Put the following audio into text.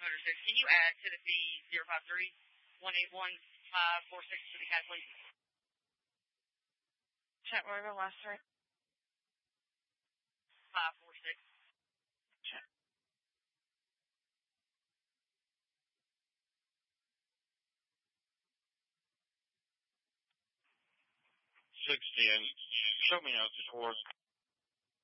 Motor 6. Can you add to the fee 053-181-546 to the CAD, please? Chat, what are the last three? 546. Chat. $60, and show me how this works.